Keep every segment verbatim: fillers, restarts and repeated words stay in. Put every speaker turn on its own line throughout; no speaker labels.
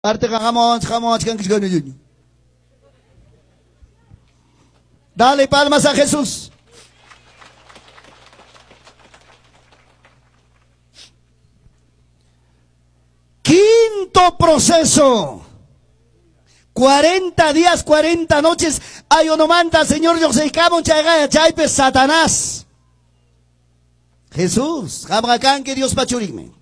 Arte jamón, jamón, jamón. Dale palmas a Jesús. Quinto proceso. cuarenta días, cuarenta noches. Ayonomanta, Señor, yo sé que chaype Satanás. Jesús, jamacán que Dios pachurime.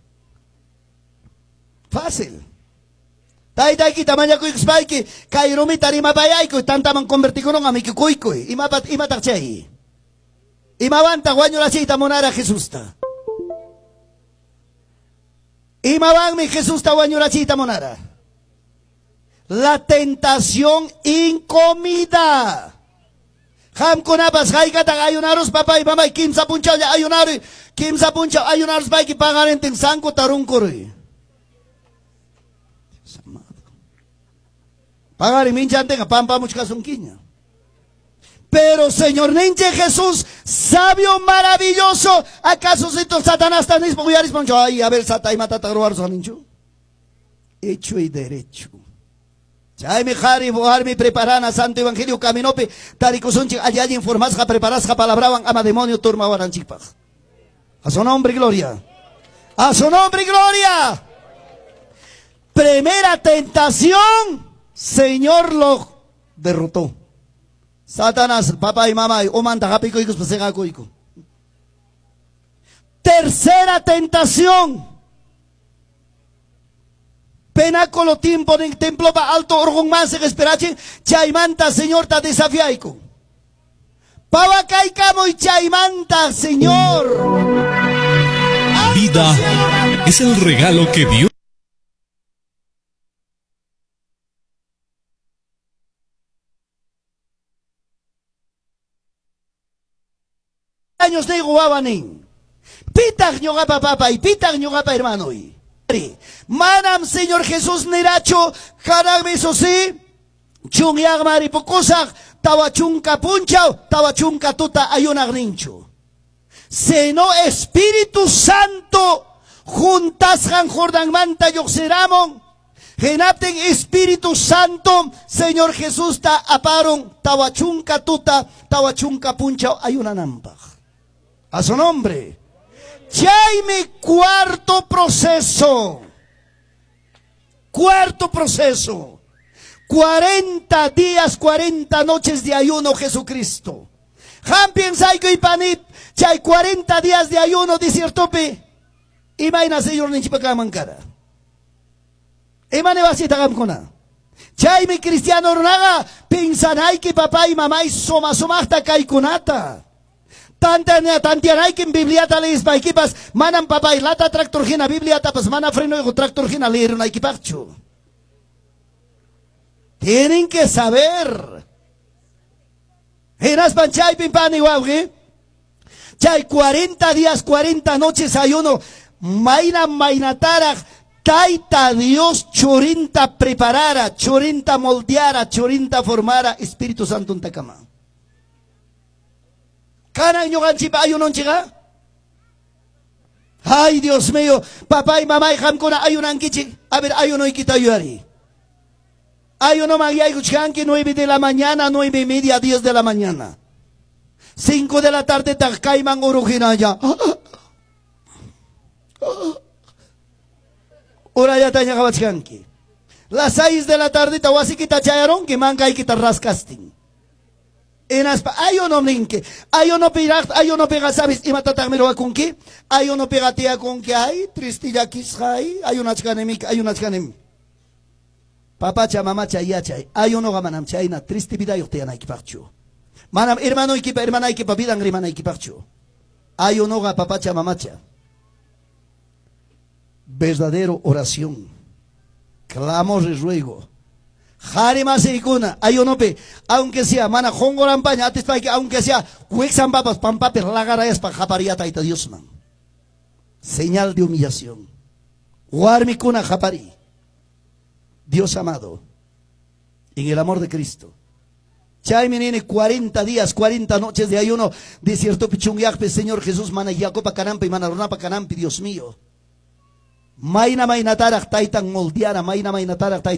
Fácil. Tai tai kita manya kuy kspai ki kairumi tarima bayay ko tantaman converti ko nung ami ki kuy kuy ima pat ima takchay ima banta guanyo la cita monara Jesús ta ima bang mi Jesús ta guanyo la cita monara la tentación incomida ham kunapas hay kata ayunaros papay mamay kimsa puncha ayunari kimsa puncha ayunaros bay ki pangaren ting sangko tarung kuroy Pagar y mincha tenga pampa mucha sunquiña. Pero Señor Ninche Jesús, sabio maravilloso, ¿acaso si tu Satanás tan dispoyaris poncho? Ay, a ver, Satay mata taruar sonincho. Hecho y derecho. Chay mi jari, bohar mi preparana, santo evangelio caminope, taricusunchi, allá allí informasca, preparasca, palabraban, ama demonio, turma waranchipaj. A su nombre, gloria. A su nombre, gloria. Primera tentación. Señor lo derrotó. Satanás, papá y mamá, o manda japico y coico. Tercera tentación. Penáculo tiempo en templo pa alto orgón más en esperache. Chaimanta, Señor, ta desafiaico. Pawacaicamo y chaimanta, Señor.
Vida es el regalo que Dios.
Años de guabanin. Pitag ñogapa papa y pitag ñogapa hermano y. Manam Señor Jesús Niracho, jaragme eso sí. Chungyag maripocosa, tawachunca punchao, tawachunca tuta ayunagrincho. Seno Espíritu Santo, juntas han Jordan manta yoxeramon. Genapten Espíritu Santo, Señor Jesús ta aparon, tawachunca tuta, tawachunca punchao ayunanampa. A su nombre. Jaime, cuarto proceso. Cuarto proceso. Cuarenta días, cuarenta noches de ayuno, Jesucristo. Han piensa que panip, chay cuarenta días de ayuno, disiertope. Imagina, Señor, ni chipaka mankara. Imane vasita gamkona. Jaime cristiano naga, pinsanay que papá y mamá y soma somachta kaikunata. Tanta tantianay que en Biblia tales pa equipas manan papá y lata tractor gina Biblia tapas mana freno y tractor gina leer una equipacho. Tienen que saber. Eras panchay pimpan y guauge. Chay cuarenta días, cuarenta noches ayuno. Maina mainatara. Taita Dios chorinta preparara, chorinta moldeara, chorinta formara Espíritu Santo en Tacama. ¿Canan yo ganchipa ayunon chica? Ay, Dios mío, papá y mamá y jamcona ayunan kichi. A ver, ayuno y quita ayuari. Ayuno magyay kuchanki nueve de la mañana, nueve y media, diez de la mañana. Cinco de la tarde takaiman urugina ya. Ora ya tanya kawachkanki. Las seis de la tarde tawasi kita chayaron que manga y kita rascasting. En aspa, ayuno ninke, ayuno pirak, ayuno pega sabes, y matatamiro con que, ayuno pegatea con que hay, tristilla kishay, ayuno chkanemik, ayuno chkanem. Papacha, mamacha, yachay, ayuno gamanam chayna, triste vida yo te anaikipacho. Manam hermano y kipa, hermana y kipa, vidan rimana y kipacho. Ayuno ga papacha, mamacha. Verdadero oración, clamor y ruego. Harima Sericuna, ayunope, aunque sea, mana hongorampaña, antes para que, aunque sea, huexan papas, pampaper, lagarayas para japariata y Dios man. Señal de humillación. Guarmicuna japari. Dios amado, en el amor de Cristo. Chay menene cuarenta días, cuarenta noches de ayuno, desierto pichungyakpe, Señor Jesús, mana yacopa canampi, mana ronapa canampi, Dios mío. Mayna mayna tarak taytang moldiana, mayna mayna tarak